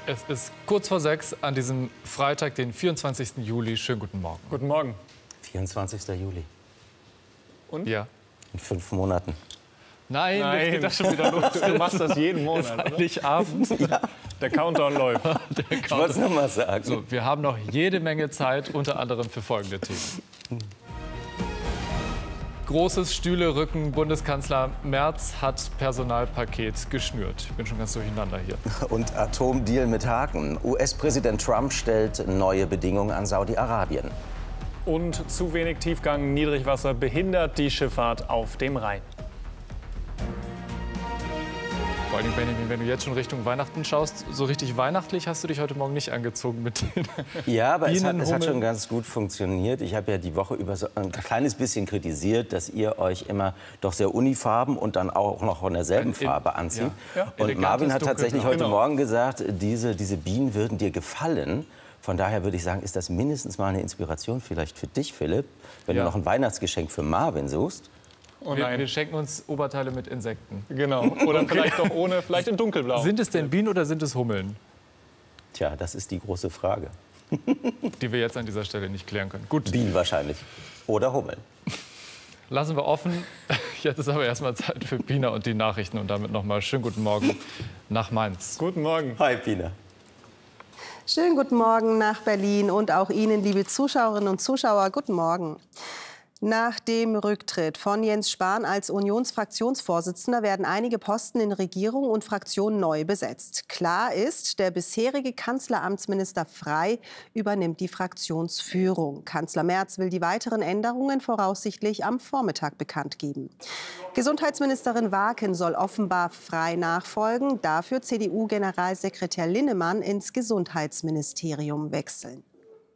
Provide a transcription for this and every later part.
Es ist kurz vor 6 an diesem Freitag, den 24. Juli. Schönen guten Morgen. Guten Morgen. 24. Juli. Und? Ja. In 5 Monaten. Nein, jetzt geht das schon wieder los. Du machst das jeden Monat, oder? Heiligabend. Ja. Der Countdown läuft. Ich wollte es noch mal sagen. So, wir haben noch jede Menge Zeit, unter anderem für folgende Themen. Großes Stühle-Rücken. Bundeskanzler Merz hat Personalpaket geschnürt. Ich bin schon ganz durcheinander hier. Und Atomdeal mit Haken. US-Präsident Trump stellt neue Bedingungen an Saudi-Arabien. Und zu wenig Tiefgang, Niedrigwasser behindert die Schifffahrt auf dem Rhein. Vor allem, Benjamin, wenn du jetzt schon Richtung Weihnachten schaust, so richtig weihnachtlich hast du dich heute Morgen nicht angezogen mit den Ja, aber es hat Hummeln. schon ganz gut funktioniert. Ich habe ja die Woche über so ein kleines bisschen kritisiert, dass ihr euch immer doch sehr unifarben und dann auch noch von derselben Farbe anzieht. Ja. Und Marvin hat tatsächlich heute Genau. Morgen gesagt, diese Bienen würden dir gefallen. Von daher würde ich sagen, ist das mindestens mal eine Inspiration vielleicht für dich, Philipp, wenn du noch ein Weihnachtsgeschenk für Marvin suchst. Oh Wir nein. schenken uns Oberteile mit Insekten. Genau. Oder vielleicht doch ohne, vielleicht in dunkelblau. Sind es denn Bienen oder sind es Hummeln, Tja, das ist die große Frage. die wir jetzt an dieser Stelle nicht klären können? Gut, Bienen wahrscheinlich. Oder Hummel. lassen wir offen. Jetzt ist aber erstmal Zeit für Pina und die Nachrichten. Und damit noch mal schönen guten Morgen nach Mainz. Guten Morgen. Hi, Pina. Schönen guten Morgen nach Berlin und auch Ihnen, liebe Zuschauerinnen und Zuschauer, guten Morgen. Nach dem Rücktritt von Jens Spahn als Unionsfraktionsvorsitzender werden einige Posten in Regierung und Fraktion neu besetzt. Klar ist, der bisherige Kanzleramtsminister Frey übernimmt die Fraktionsführung. Kanzler Merz will die weiteren Änderungen voraussichtlich am Vormittag bekannt geben. Gesundheitsministerin Waaken soll offenbar Frey nachfolgen, dafür CDU-Generalsekretär Linnemann ins Gesundheitsministerium wechseln.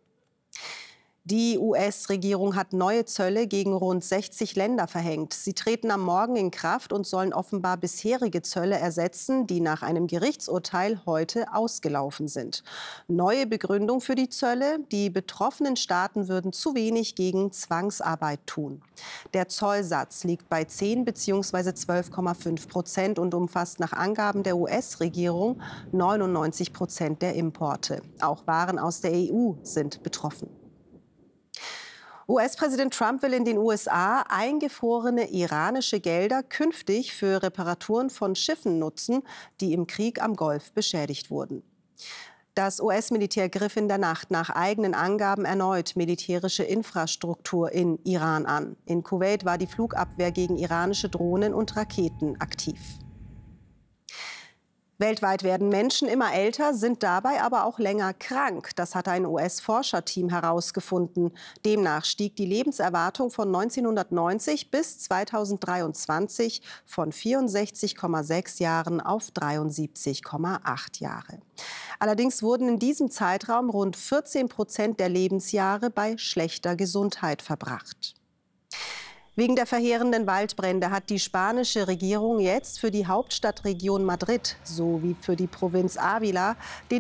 Die US-Regierung hat neue Zölle gegen rund 60 Länder verhängt. Sie treten am Morgen in Kraft und sollen offenbar bisherige Zölle ersetzen, die nach einem Gerichtsurteil heute ausgelaufen sind. Neue Begründung für die Zölle: Die betroffenen Staaten würden zu wenig gegen Zwangsarbeit tun. Der Zollsatz liegt bei 10 bzw. 12,5% und umfasst nach Angaben der US-Regierung 99% der Importe. Auch Waren aus der EU sind betroffen. US-Präsident Trump will in den USA eingefrorene iranische Gelder künftig für Reparaturen von Schiffen nutzen, die im Krieg am Golf beschädigt wurden. Das US-Militär griff in der Nacht nach eigenen Angaben erneut militärische Infrastruktur in Iran an. In Kuwait war die Flugabwehr gegen iranische Drohnen und Raketen aktiv. Weltweit werden Menschen immer älter, sind dabei aber auch länger krank. Das hat ein US-Forscherteam herausgefunden. Demnach stieg die Lebenserwartung von 1990 bis 2023 von 64,6 Jahren auf 73,8 Jahre. Allerdings wurden in diesem Zeitraum rund 14% der Lebensjahre bei schlechter Gesundheit verbracht. Wegen der verheerenden Waldbrände hat die spanische Regierung jetzt für die Hauptstadtregion Madrid sowie für die Provinz Ávila den